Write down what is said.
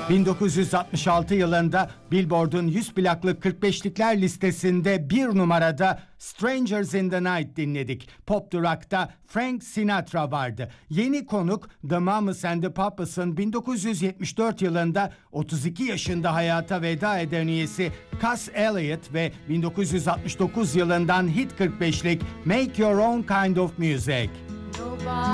1966 yılında Billboard'un 100 plaklı 45'likler listesinde bir numarada Strangers in the Night dinledik. Pop Rock'ta Frank Sinatra vardı. Yeni konuk The Mamas and the Papas'ın 1974 yılında 32 yaşında hayata veda eden üyesi Cass Elliot ve 1969 yılından Hit 45'lik Make Your Own Kind of Music.